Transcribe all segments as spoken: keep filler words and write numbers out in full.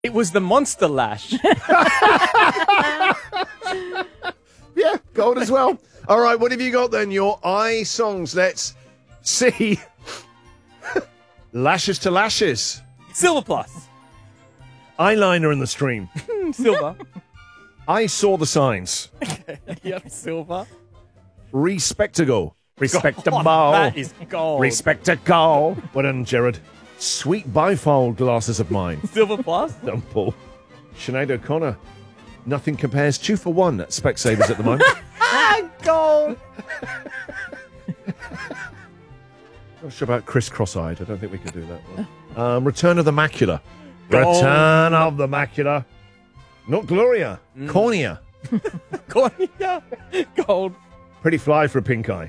It was the Monster Lash. Yeah, gold as well. All right, what have you got then? Your I songs. Let's see. Lashes to lashes. Silver Plus. Eyeliner in the stream. Silver. I saw the signs. Yep, silver. Respectable. Respectable. Oh, that is gold. Respectable. Well done, Jared. Sweet bifold glasses of mine. Silver Plus. Done, Paul. Sinead O'Connor. Nothing compares. Two for one at Specsavers at the moment. Ah, gold. Not sure about Chris Cross-Eyed. I don't think we can do that one. Um, Return of the Macula. Gold. Return of the Macula. Not Gloria. Mm. Cornea. Cornea. Gold. Pretty fly for a pink eye.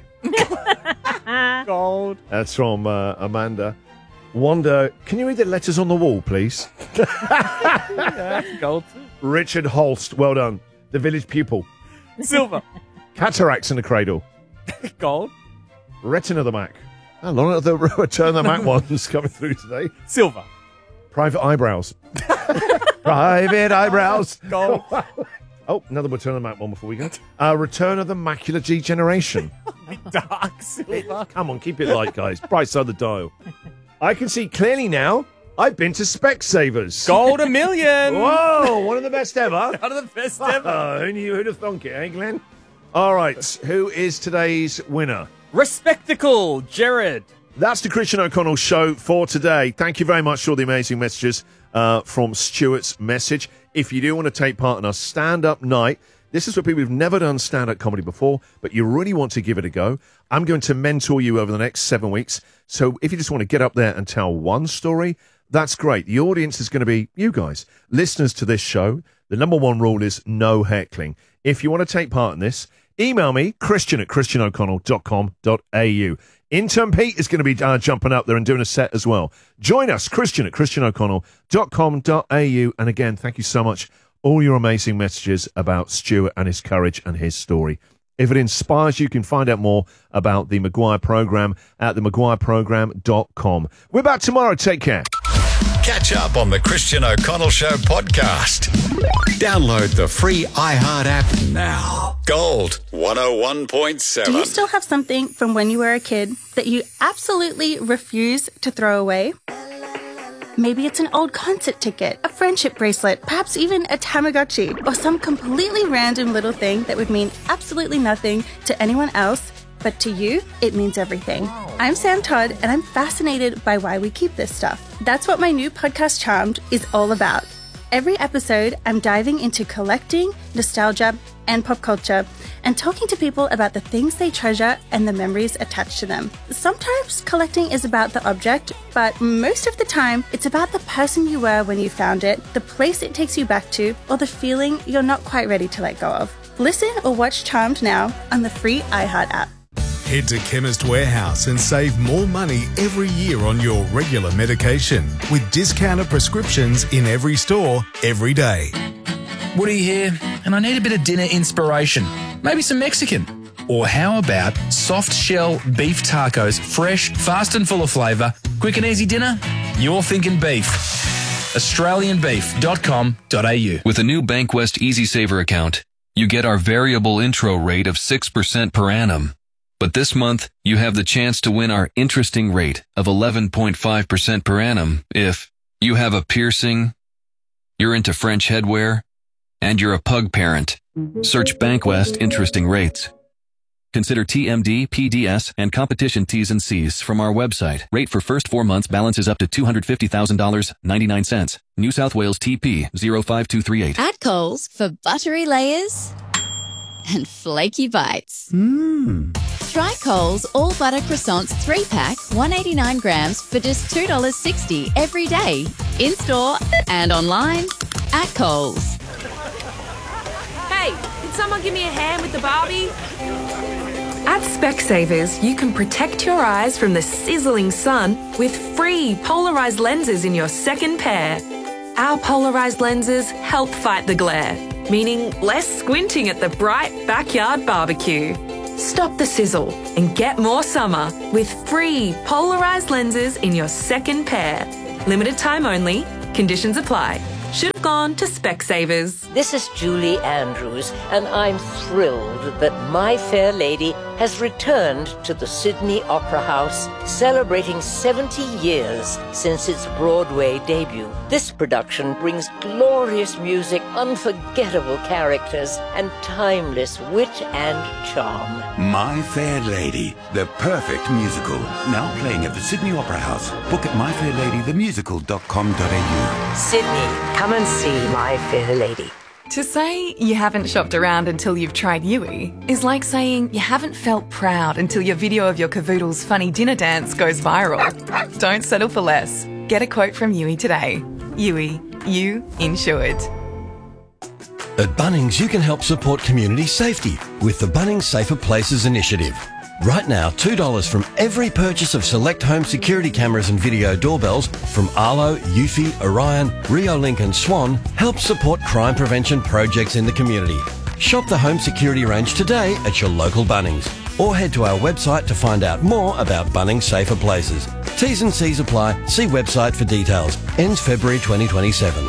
Gold. That's from uh, Amanda. Wanda, can you read the letters on the wall, please? Yeah, that's gold too. Richard Holst. Well done. The Village Pupil. Silver. Cataracts in the Cradle. Gold. Retina of the Mac. A lot of the Return of the Mac ones coming through today. Silver. Private Eyebrows. Private Eyebrows. Gold. Oh, another Return of the Mac one before we go. Uh, Return of the Macular Degeneration. Dark silver. Come on, keep it light, guys. Bright side of the dial. I can see clearly now. I've been to Specsavers. Gold a million. Whoa, one of the best ever. One of the best ever. Oh, who knew who'd have thunk it, eh, Glenn? All right, who is today's winner? Respectacle, Jared. That's the Christian O'Connell show for today. Thank you very much for all the amazing messages uh, from Stuart's message. If you do want to take part in our stand-up night, this is for people who've never done stand-up comedy before, but you really want to give it a go. I'm going to mentor you over the next seven weeks. So if you just want to get up there and tell one story, that's great. The audience is going to be you guys, listeners to this show. The number one rule is no heckling. If you want to take part in this, email me, Christian at christian o'connell dot com dot a u. Intern Pete is going to be uh, jumping up there and doing a set as well. Join us, Christian at christian o'connell dot com dot a u. And again, thank you so much. All your amazing messages about Stuart and his courage and his story. If it inspires you, you can find out more about the Maguire Programme at the maguire program dot com. We're back tomorrow. Take care. Catch up on the Christian O'Connell Show podcast. Download the free iHeart app now. Gold one oh one point seven. Do you still have something from when you were a kid that you absolutely refuse to throw away? Maybe it's an old concert ticket, a friendship bracelet, perhaps even a Tamagotchi, or some completely random little thing that would mean absolutely nothing to anyone else, but to you, it means everything. I'm Sam Todd, and I'm fascinated by why we keep this stuff. That's what my new podcast, Charmed, is all about. Every episode, I'm diving into collecting, nostalgia, and pop culture, and talking to people about the things they treasure and the memories attached to them. Sometimes collecting is about the object, but most of the time, it's about the person you were when you found it, the place it takes you back to, or the feeling you're not quite ready to let go of. Listen or watch Charmed now on the free iHeart app. Head to Chemist Warehouse and save more money every year on your regular medication with discounted prescriptions in every store, every day. Woody here, and I need a bit of dinner inspiration. Maybe some Mexican. Or how about soft shell beef tacos, fresh, fast and full of flavour, quick and easy dinner? You're thinking beef. australian beef dot com dot a u. With a new Bankwest EasySaver account, you get our variable intro rate of six percent per annum. But this month, you have the chance to win our interesting rate of eleven point five percent per annum if you have a piercing, you're into French headwear, and you're a pug parent. Search Bankwest Interesting Rates. Consider T M D, P D S, and competition T's and C's from our website. Rate for first four months balance is up to two hundred fifty thousand dollars and ninety-nine cents. New South Wales T P zero five two three eight. At Coles for buttery layers and flaky bites. Mmm. Try Coles All Butter Croissants three pack, one hundred eighty-nine grams for just two dollars sixty every day. In-store and online at Coles. Hey, can someone give me a hand with the Barbie? At Specsavers, you can protect your eyes from the sizzling sun with free polarized lenses in your second pair. Our polarized lenses help fight the glare, meaning less squinting at the bright backyard barbecue. Stop the sizzle and get more summer with free polarized lenses in your second pair. Limited time only. Conditions apply. should have gone to Specsavers. This is Julie Andrews, and I'm thrilled that My Fair Lady has returned to the Sydney Opera House, celebrating seventy years since its Broadway debut. This production brings glorious music, unforgettable characters, and timeless wit and charm. My Fair Lady, the perfect musical. Now playing at the Sydney Opera House. Book at my fair lady the musical dot com dot a u. Sydney, come and see My Fair Lady. To say you haven't shopped around until you've tried Yui is like saying you haven't felt proud until your video of your cavoodle's funny dinner dance goes viral. Don't settle for less. Get a quote from Yui today. Yui, you insured. At Bunnings, you can help support community safety with the Bunnings Safer Places initiative. Right now, two dollars from every purchase of select home security cameras and video doorbells from Arlo, Eufy, Orion, Rio Link and Swan helps support crime prevention projects in the community. Shop the home security range today at your local Bunnings or head to our website to find out more about Bunnings Safer Places. T's and C's apply. See website for details. Ends February twenty twenty-seven.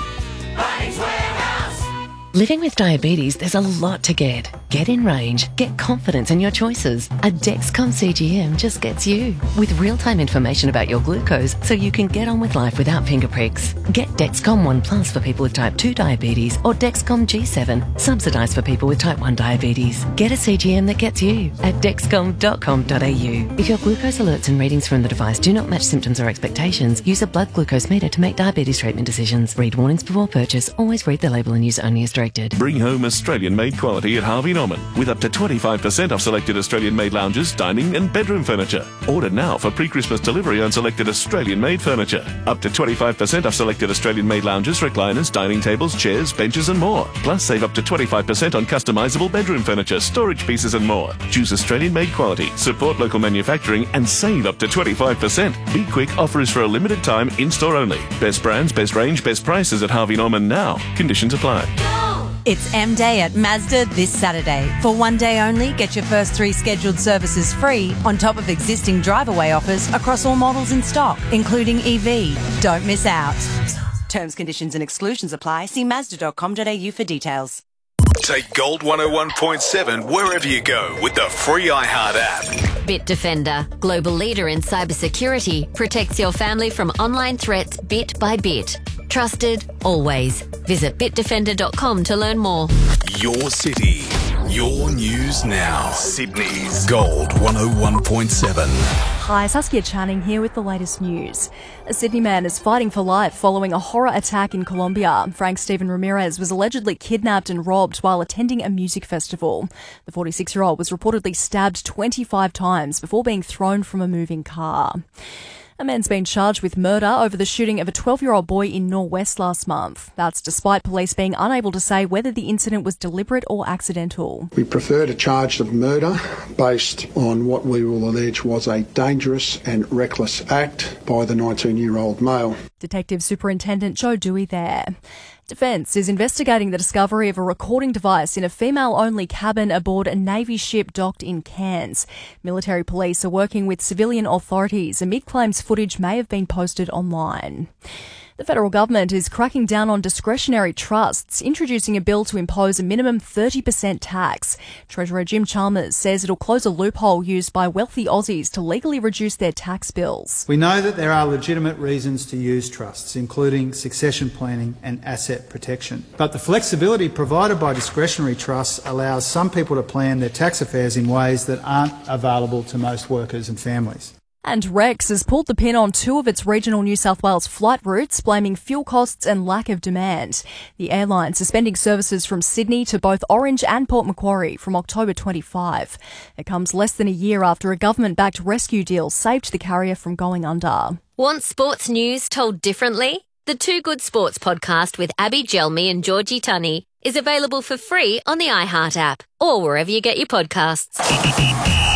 Living with diabetes, there's a lot to get. Get in range. Get confidence in your choices. A Dexcom C G M just gets you. With real-time information about your glucose so you can get on with life without finger pricks. Get Dexcom One Plus for people with type two diabetes or Dexcom G seven, subsidised for people with type one diabetes. Get a C G M that gets you at dexcom dot com dot a u. If your glucose alerts and readings from the device do not match symptoms or expectations, use a blood glucose meter to make diabetes treatment decisions. Read warnings before purchase. Always read the label and use only as directed. Bring home Australian-made quality at Harvey Norman with up to twenty-five percent off selected Australian-made lounges, dining and bedroom furniture. Order now for pre-Christmas delivery on selected Australian-made furniture. Up to twenty-five percent off selected Australian-made lounges, recliners, dining tables, chairs, benches and more. Plus save up to twenty-five percent on customisable bedroom furniture, storage pieces and more. Choose Australian-made quality, support local manufacturing and save up to twenty-five percent. Be quick, offer is for a limited time, in-store only. Best brands, best range, best prices at Harvey Norman now. Conditions apply. It's M Day at Mazda this Saturday. For one day only, get your first three scheduled services free on top of existing drive-away offers across all models in stock, including E V. Don't miss out. Terms, conditions and exclusions apply. See mazda dot com dot a u for details. Take Gold one oh one point seven wherever you go with the free iHeart app. Bitdefender, global leader in cybersecurity, protects your family from online threats bit by bit. Trusted, always. Visit bitdefender dot com to learn more. Your city, your news now. Sydney's Gold one oh one point seven. Hi, Saskia Channing here with the latest news. A Sydney man is fighting for life following a horror attack in Colombia. Frank Steven Ramirez was allegedly kidnapped and robbed while attending a music festival. The forty-six-year-old was reportedly stabbed twenty-five times before being thrown from a moving car. A man's been charged with murder over the shooting of a twelve-year-old boy in Norwest last month. That's despite police being unable to say whether the incident was deliberate or accidental. We prefer to charge of murder based on what we will allege was a dangerous and reckless act by the nineteen-year-old male. Detective Superintendent Joe Dewey there. Defence is investigating the discovery of a recording device in a female-only cabin aboard a Navy ship docked in Cairns. Military police are working with civilian authorities amid claims footage may have been posted online. The federal government is cracking down on discretionary trusts, introducing a bill to impose a minimum thirty percent tax. Treasurer Jim Chalmers says it'll close a loophole used by wealthy Aussies to legally reduce their tax bills. We know that there are legitimate reasons to use trusts, including succession planning and asset protection. But the flexibility provided by discretionary trusts allows some people to plan their tax affairs in ways that aren't available to most workers and families. And Rex has pulled the pin on two of its regional New South Wales flight routes, blaming fuel costs and lack of demand. The airline suspending services from Sydney to both Orange and Port Macquarie from October twenty-fifth. It comes less than a year after a government-backed rescue deal saved the carrier from going under. Want sports news told differently? The Two Good Sports podcast with Abby Gelmi and Georgie Tunney is available for free on the iHeart app or wherever you get your podcasts.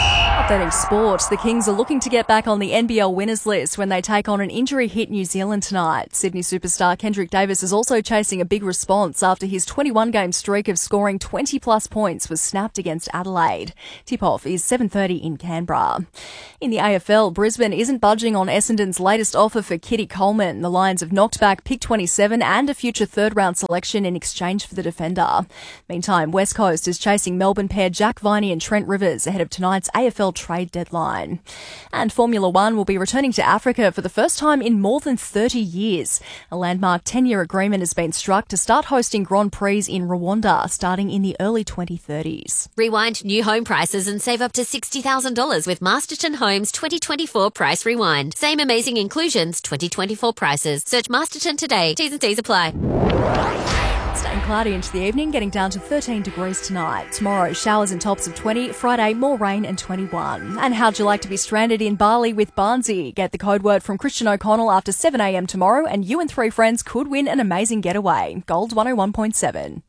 Updating sport, the Kings are looking to get back on the N B L winners list when they take on an injury-hit New Zealand tonight. Sydney superstar Kendrick Davis is also chasing a big response after his twenty-one game streak of scoring twenty-plus points was snapped against Adelaide. Tip-off is seven thirty in Canberra. In the A F L, Brisbane isn't budging on Essendon's latest offer for Kitty Coleman. The Lions have knocked back pick twenty-seven and a future third-round selection in exchange for the defender. Meantime, West Coast is chasing Melbourne pair Jack Viney and Trent Rivers ahead of tonight's A F L trade deadline. And Formula One will be returning to Africa for the first time in more than thirty years. A landmark ten-year agreement has been struck to start hosting Grand Prix in Rwanda starting in the early twenty thirties. Rewind new home prices and save up to sixty thousand dollars with Masterton Homes twenty twenty-four Price Rewind. Same amazing inclusions, twenty twenty-four prices. Search Masterton today. T's and C's apply. Staying cloudy into the evening, getting down to thirteen degrees tonight. Tomorrow, showers and tops of twenty. Friday, more rain and twenty-one. And how'd you like to be stranded in Bali with Barnsey? Get the code word from Christian O'Connell after seven a.m. tomorrow and you and three friends could win an amazing getaway. Gold one oh one point seven.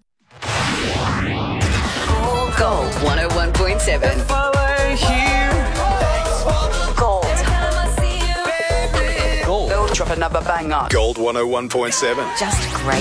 Gold one oh one point seven. Gold. Gold. They'll drop another banger. Gold one oh one point seven. Just great.